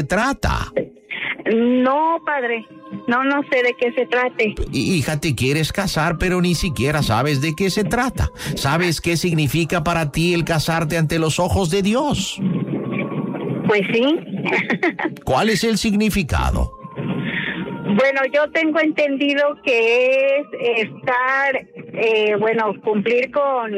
se trata? No, padre, no sé de qué se trate. Hija, te quieres casar, pero ni siquiera sabes de qué se trata. ¿Sabes qué significa para ti el casarte ante los ojos de Dios? Pues sí. ¿Cuál es el significado? Bueno, yo tengo entendido que es estar, cumplir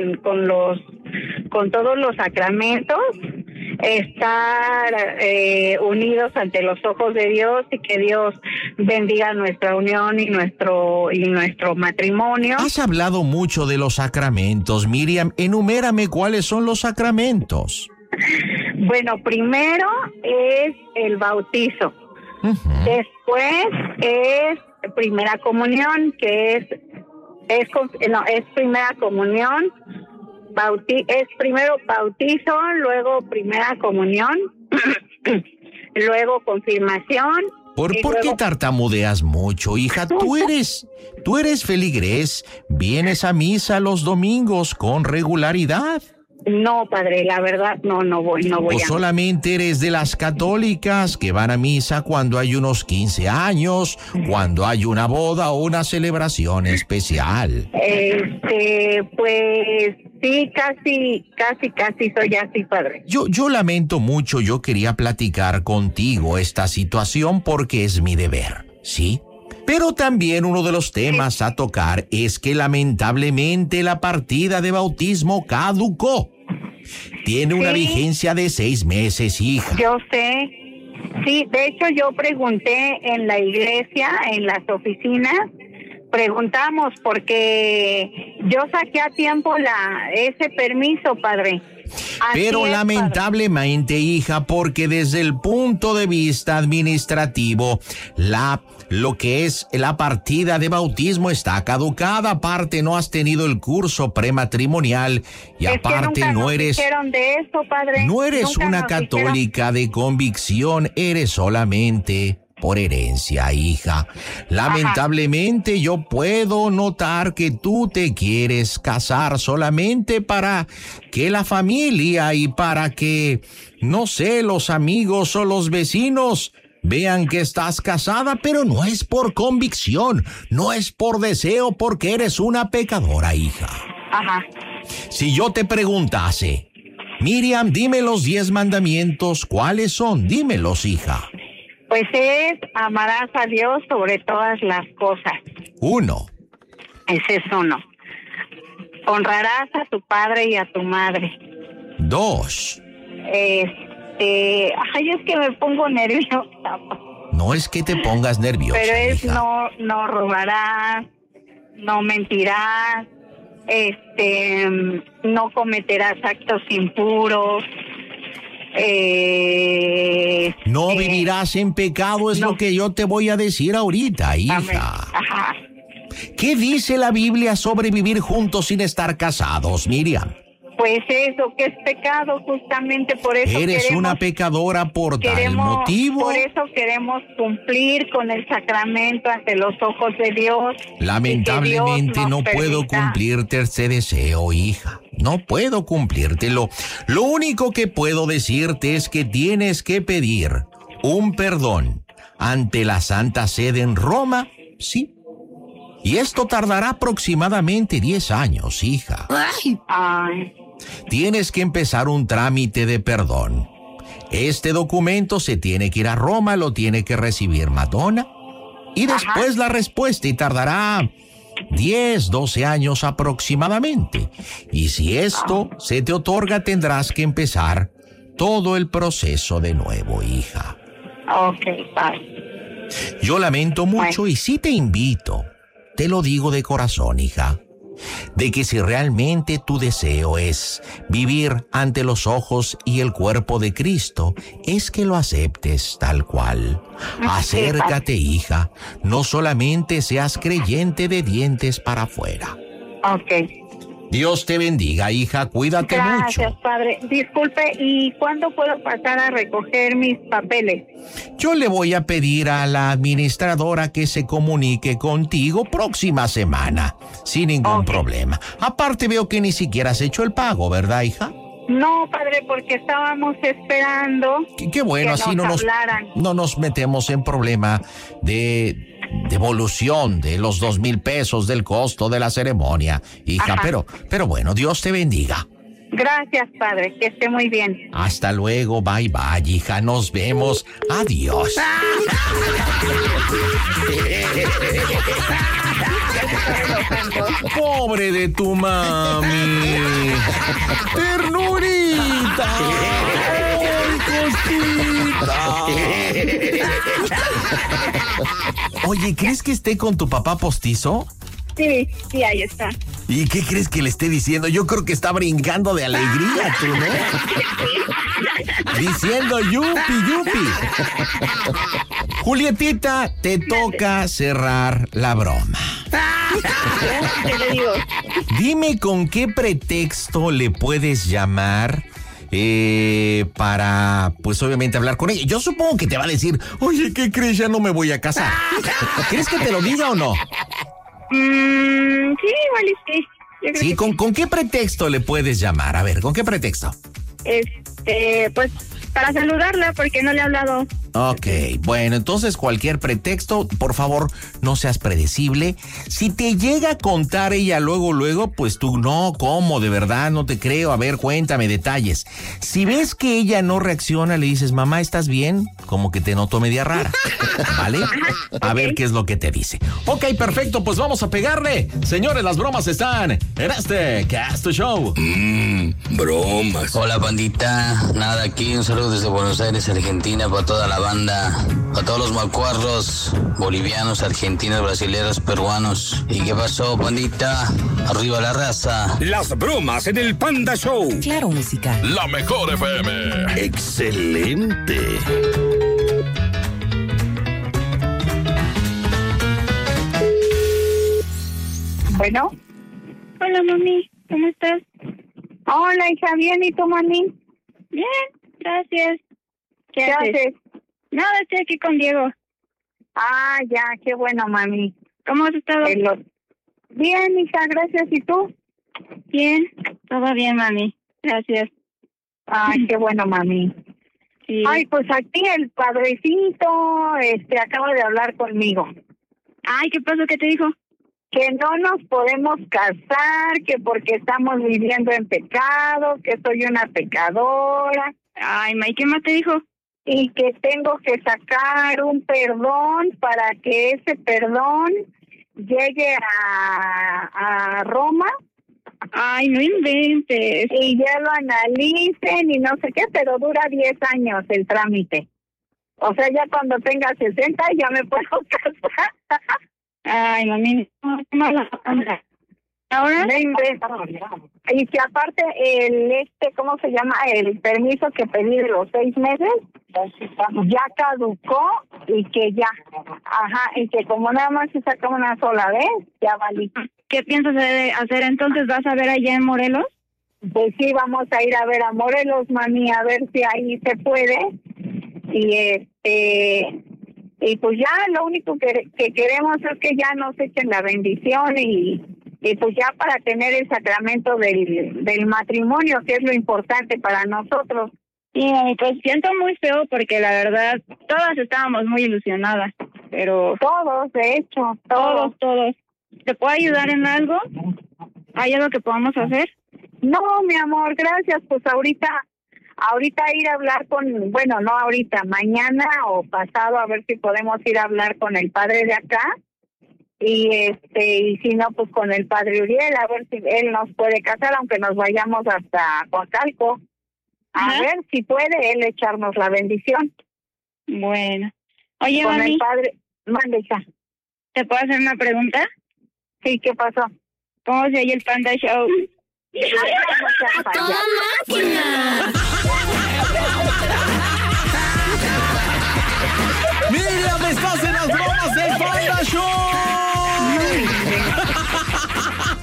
con todos los sacramentos, estar unidos ante los ojos de Dios y que Dios bendiga nuestra unión y nuestro matrimonio. Has hablado mucho de los sacramentos, Miriam. Enumérame cuáles son los sacramentos. Bueno, primero es el bautizo. Uh-huh. Después es primera comunión, que es primera comunión. Es primero bautizo, luego primera comunión, luego confirmación. ¿Por qué tartamudeas mucho, hija? Tú eres feligrés, vienes a misa los domingos con regularidad. No, padre, la verdad, no voy. ¿O solamente eres de las católicas que van a misa cuando hay unos 15 años, cuando hay una boda o una celebración especial? Pues sí, casi soy así, padre. Yo lamento mucho, yo quería platicar contigo esta situación porque es mi deber, ¿sí? Pero también uno de los temas a tocar es que lamentablemente la partida de bautismo caducó. Tiene una vigencia de 6 meses, hija. Yo sé. Sí, de hecho yo pregunté en la iglesia, en las oficinas, preguntamos porque yo saqué a tiempo ese permiso, padre. Pero lamentablemente, hija, porque desde el punto de vista administrativo, lo que es la partida de bautismo está caducada. Aparte, no has tenido el curso prematrimonial y aparte no eres de eso, padre. No eres una católica de convicción, eres solamente por herencia, hija. Lamentablemente yo puedo notar que tú te quieres casar solamente para que la familia y para que, no sé, los amigos o los vecinos vean que estás casada, pero no es por convicción, no es por deseo, porque eres una pecadora, hija. Ajá. Si yo te preguntase, Miriam, dime los 10 mandamientos, ¿cuáles son? Dímelos, hija. Pues amarás a Dios sobre todas las cosas. 1. Ese es 1. Honrarás a tu padre y a tu madre. 2. Es que me pongo nerviosa. No es que te pongas nerviosa, pero es hija. No robarás, no mentirás, no cometerás actos impuros. No vivirás en pecado, es lo que yo te voy a decir ahorita, hija. Ajá. ¿Qué dice la Biblia sobre vivir juntos sin estar casados, Miriam? Pues eso, que es pecado, justamente por eso eres una pecadora por tal motivo. Por eso queremos cumplir con el sacramento ante los ojos de Dios. Lamentablemente no puedo cumplirte ese deseo, hija. No puedo cumplírtelo. Lo único que puedo decirte es que tienes que pedir un perdón ante la Santa Sede en Roma, sí. Y esto tardará aproximadamente 10 años, hija. Ay. Tienes que empezar un trámite de perdón. Este documento se tiene que ir a Roma, lo tiene que recibir Madonna. Y después la respuesta, y tardará 10, 12 años aproximadamente. Y si esto se te otorga, tendrás que empezar todo el proceso de nuevo, hija. Ok, bye. Yo lamento mucho y sí te invito, te lo digo de corazón, hija, de que si realmente tu deseo es vivir ante los ojos y el cuerpo de Cristo, es que lo aceptes tal cual. Acércate, hija, no solamente seas creyente de dientes para afuera. Ok. Dios te bendiga, hija, cuídate mucho. Gracias, padre. Disculpe, ¿y cuándo puedo pasar a recoger mis papeles? Yo le voy a pedir a la administradora que se comunique contigo próxima semana, sin ningún problema. Aparte veo que ni siquiera has hecho el pago, ¿verdad, hija? No, padre, porque estábamos esperando Qué bueno, que así nos hablaran. no nos metemos en problema de devolución de los 2,000 pesos del costo de la ceremonia, hija. Pero bueno, Dios te bendiga. Gracias, padre, que esté muy bien. Hasta luego, bye, hija, nos vemos. Adiós. Pobre de tu mami. Ternurita. Ay, cosita. Oye, ¿crees que esté con tu papá postizo? Sí, ahí está. ¿Y qué crees que le esté diciendo? Yo creo que está brincando de alegría, tú, ¿no? Diciendo yupi, yupi. Julietita, te toca cerrar la broma. ¿Qué le digo? Dime con qué pretexto le puedes llamar para, pues obviamente, hablar con ella. Yo supongo que te va a decir, oye, ¿qué crees? Ya no me voy a casar. ¿Crees que te lo diga o no? Sí, igual y sí. Sí, ¿con qué pretexto le puedes llamar? A ver, ¿con qué pretexto? Pues para saludarla porque no le he hablado. Ok, bueno, entonces cualquier pretexto, por favor, no seas predecible. Si te llega a contar ella luego, pues tú no, ¿cómo? De verdad, no te creo. A ver, cuéntame detalles. Si ves que ella no reacciona, le dices, mamá, ¿estás bien? Como que te noto media rara, ¿vale? A ver qué es lo que te dice. Ok, perfecto, pues vamos a pegarle. Señores, las bromas están en este Casto Show. Bromas. Hola, bandita. Nada, aquí un saludo desde Buenos Aires, Argentina, para toda la banda, a todos los macuarros, bolivianos, argentinos, brasileños, peruanos. ¿Y qué pasó, bandita? Arriba la raza. Las bromas en el Panda Show. Claro, música. La mejor FM. Excelente. Bueno. Hola, mami. ¿Cómo estás? Hola, hija. Bien. ¿Y tú, mami? Bien. Gracias. ¿Qué haces? Nada, estoy aquí con Diego. Ah, ya. Qué bueno, mami. ¿Cómo has estado? Bien, hija. Gracias. ¿Y tú? Bien. Todo bien, mami. Gracias. Ay, qué bueno, mami. Sí. Ay, pues aquí el padrecito acaba de hablar conmigo. Ay, ¿qué pasó? ¿Qué te dijo? Que no nos podemos casar, que porque estamos viviendo en pecado, que soy una pecadora. Ay, ma, ¿y qué más te dijo? Y que tengo que sacar un perdón para que ese perdón llegue a Roma. Ay, no inventes. Y ya lo analicen y no sé qué, pero dura 10 años el trámite. O sea, ya cuando tenga 60 ya me puedo casar. Ay, mami, no, mala onda. Ahora y que aparte ¿cómo se llama? El permiso que pedí de los 6 meses ya caducó y que ya, y que como nada más se saca una sola vez, ya valí. ¿Qué piensas hacer entonces? ¿Vas a ver allá en Morelos? Pues sí, vamos a ir a ver a Morelos, mami, a ver si ahí se puede. Y pues ya lo único que queremos es que ya nos echen la bendición y pues ya para tener el sacramento del matrimonio, que es lo importante para nosotros. Sí, pues siento muy feo porque la verdad todas estábamos muy ilusionadas, pero... Todos, de hecho, todos. ¿Te puedo ayudar en algo? ¿Hay algo que podamos hacer? No, mi amor, gracias, pues ahorita ir a hablar no ahorita, mañana o pasado, a ver si podemos ir a hablar con el padre de acá y si no, pues con el padre Uriel, a ver si él nos puede casar, aunque nos vayamos hasta Coacalco, a ver si puede él echarnos la bendición. Bueno. Oye, con mami, el padre, mande, hija. ¿Te puedo hacer una pregunta? Sí, ¿qué pasó? ¿Cómo se oye el Panda Show? ¡A toda máquina! ¡Miriam, estás en las bromas del Panda Show!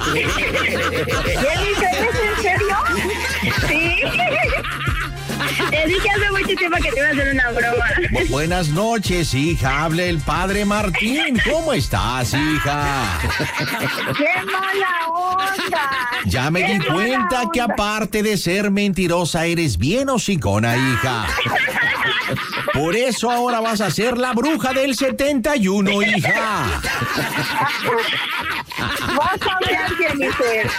¿Qué dices? ¿Es en serio? Sí. Te dije hace mucho tiempo que te iba a hacer una broma. Buenas noches, hija. Habla el padre Martín. ¿Cómo estás, hija? ¡Qué mala onda! Ya me di cuenta que aparte de ser mentirosa, eres bien hocicona, hija. Por eso ahora vas a ser la bruja del 71, hija. Vas a ver, Jennifer.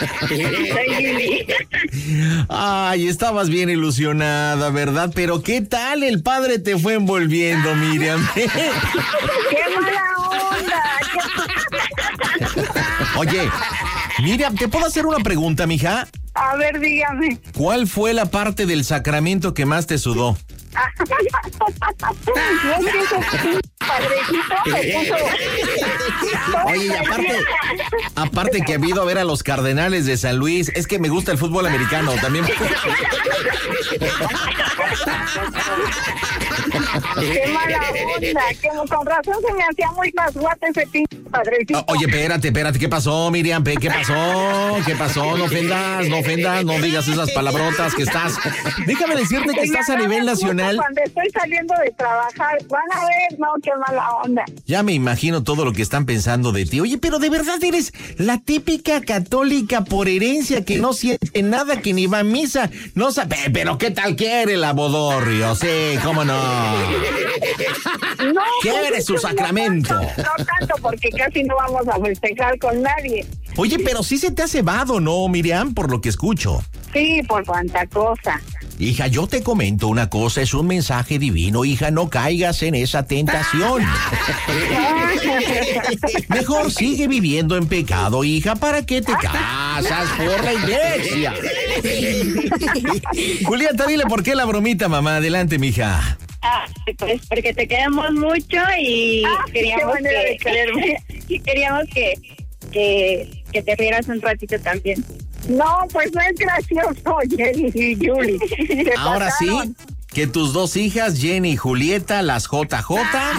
Ay, estabas bien ilusionada, ¿verdad? Pero ¿qué tal el padre te fue envolviendo, Miriam? ¡Qué mala onda! Oye, Miriam, ¿te puedo hacer una pregunta, mija? A ver, dígame. ¿Cuál fue la parte del sacramento que más te sudó? Oye, y aparte que ha ido a ver a los Cardenales de San Luis, es que me gusta el fútbol americano también. ¡Qué mala onda! Que con razón se me hacía muy pasguate ese pinche padrecito. Oye, espérate, ¿qué pasó, Miriam? ¿Qué pasó? No ofendas, no digas esas palabrotas que estás. Déjame decirte que estás a nivel nacional. Cuando estoy saliendo de trabajar, van a ver, no, qué mala onda. Ya me imagino todo lo que están pensando de ti. Oye, pero de verdad eres la típica católica por herencia que no siente nada, que ni va a misa. No sabe, pero ¿qué tal quiere la bodorrio? Sí, cómo no. No, quiere su sacramento. No tanto, porque casi no vamos a festejar con nadie. Oye, pero sí se te ha cebado, ¿no, Miriam? Por lo que escucho. Sí, por cuanta cosa. Hija, yo te comento una cosa, es un mensaje divino, hija, no caigas en esa tentación. Mejor sigue viviendo en pecado, hija, ¿para qué te casas por la iglesia? Julieta, dile por qué la bromita, mamá, adelante, mija. Pues porque te queremos mucho y queríamos que te rieras un ratito también. No, pues no es gracioso, Jenny y Julie. Ahora sí, que tus dos hijas, Jenny y Julieta, las JJ,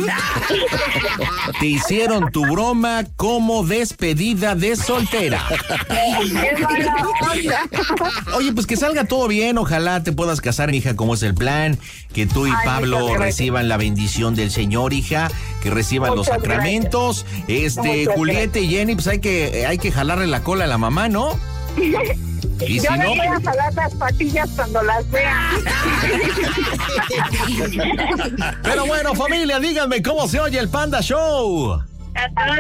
te hicieron tu broma como despedida de soltera. Oye, pues que salga todo bien, ojalá te puedas casar, hija, como es el plan, que tú y Pablo reciban la bendición del Señor, hija, que reciban los sacramentos. Julieta y Jenny, pues hay que jalarle la cola a la mamá, ¿no? Y yo le voy a jalar las patillas cuando las vea. Pero bueno, familia, díganme cómo se oye el Panda Show. A toda